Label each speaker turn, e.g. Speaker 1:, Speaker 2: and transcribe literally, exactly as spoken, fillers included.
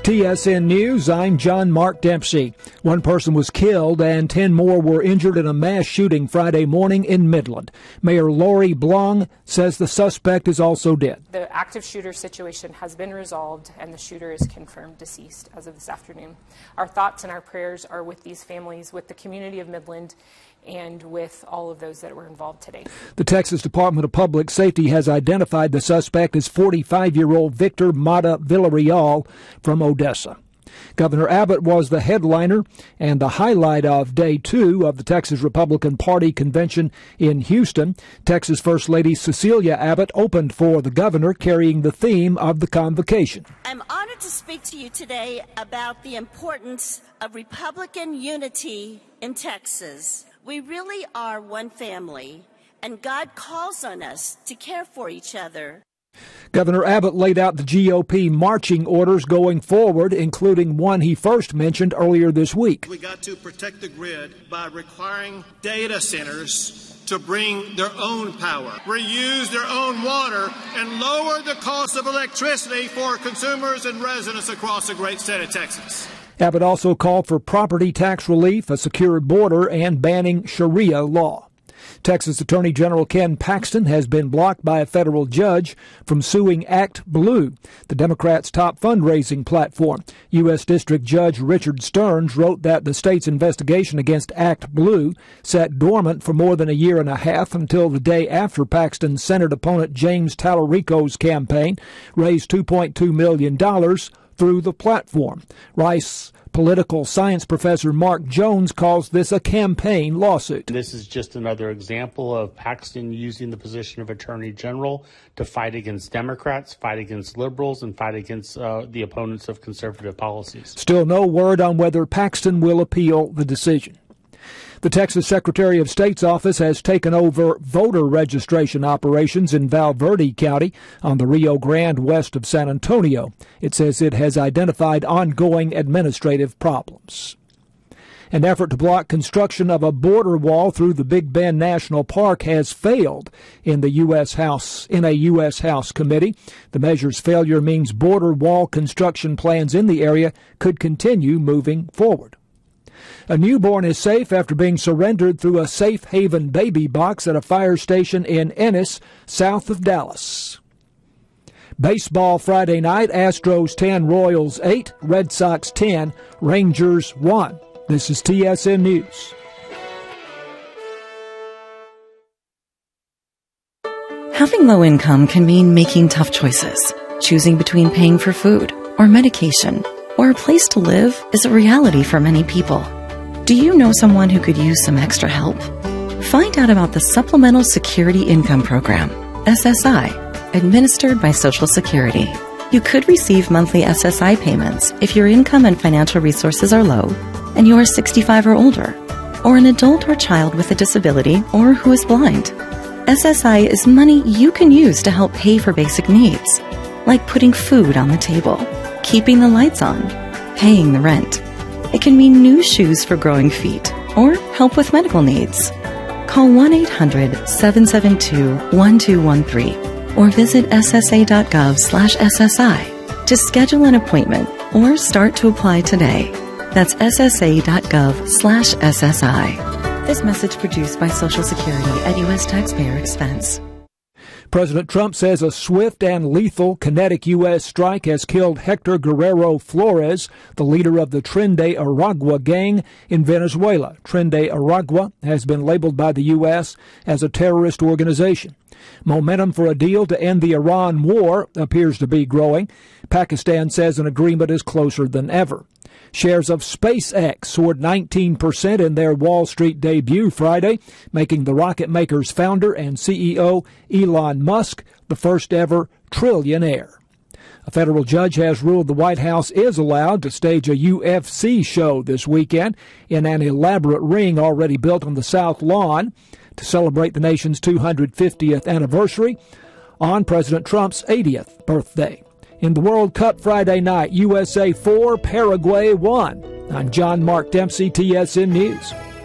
Speaker 1: T S N News, I'm John Mark Dempsey. One person was killed and ten more were injured in a mass shooting Friday morning in Midland. Mayor Lori Blong says the suspect is also dead.
Speaker 2: The active shooter situation has been resolved and the shooter is confirmed deceased as of this afternoon. Our thoughts and our prayers are with these families, with the community of Midland, and with all of those that were involved today.
Speaker 1: The Texas Department of Public Safety has identified the suspect as forty-five-year-old Victor Mata Villarreal from Odessa. Governor Abbott was the headliner and the highlight of day two of the Texas Republican Party convention in Houston. Texas First Lady Cecilia Abbott opened for the governor, carrying the theme of the convocation.
Speaker 3: I'm honored to speak to you today about the importance of Republican unity in Texas. We really are one family, and God calls on us to care for each other.
Speaker 1: Governor Abbott laid out the G O P marching orders going forward, including one he first mentioned earlier this week.
Speaker 4: We got to protect the grid by requiring data centers to bring their own power, reuse their own water, and lower the cost of electricity for consumers and residents across the great state of Texas.
Speaker 1: Abbott also called for property tax relief, a secure border, and banning Sharia law. Texas Attorney General Ken Paxton has been blocked by a federal judge from suing Act Blue, the Democrats' top fundraising platform. U S District Judge Richard Stearns wrote that the state's investigation against Act Blue sat dormant for more than a year and a half until the day after Paxton's Senate opponent James Tallarico's campaign raised two point two million dollars through the platform. Rice political science professor Mark Jones calls this a campaign lawsuit.
Speaker 5: This is just another example of Paxton using the position of Attorney General to fight against Democrats, fight against liberals, and fight against uh, the opponents of conservative policies.
Speaker 1: Still no word on whether Paxton will appeal the decision. The Texas Secretary of State's office has taken over voter registration operations in Val Verde County on the Rio Grande west of San Antonio. It says it has identified ongoing administrative problems. An effort to block construction of a border wall through the Big Bend National Park has failed in the U S House in a U S House committee. The measure's failure means border wall construction plans in the area could continue moving forward. A newborn is safe after being surrendered through a safe haven baby box at a fire station in Ennis, south of Dallas. Baseball Friday night, Astros ten, Royals eight, Red Sox ten, Rangers one. This is T S N News.
Speaker 6: Having low income can mean making tough choices. Choosing between paying for food or medication or a place to live is a reality for many people. Do you know someone who could use some extra help? Find out about the Supplemental Security Income Program, S S I, administered by Social Security. You could receive monthly S S I payments if your income and financial resources are low and you are sixty-five or older, or an adult or child with a disability or who is blind. S S I is money you can use to help pay for basic needs, like putting food on the table, keeping the lights on, paying the rent. It can mean new shoes for growing feet or help with medical needs. Call one eight hundred, seven seven two, one two one three or visit S S A dot gov slash S S I to schedule an appointment or start to apply today. That's S S A dot gov slash S S I. This message produced by Social Security at U S taxpayer expense.
Speaker 1: President Trump says a swift and lethal kinetic U S strike has killed Hector Guerrero Flores, the leader of the Tren de Aragua gang in Venezuela. Tren de Aragua has been labeled by the U S as a terrorist organization. Momentum for a deal to end the Iran war appears to be growing. Pakistan says an agreement is closer than ever. Shares of SpaceX soared nineteen percent in their Wall Street debut Friday, making the rocket maker's founder and C E O, Elon Musk, the first ever trillionaire. A federal judge has ruled the White House is allowed to stage a U F C show this weekend in an elaborate ring already built on the South Lawn to celebrate the nation's two hundred fiftieth anniversary on President Trump's eightieth birthday. In the World Cup Friday night, U S A four, Paraguay one. I'm John Mark Dempsey, T S N News.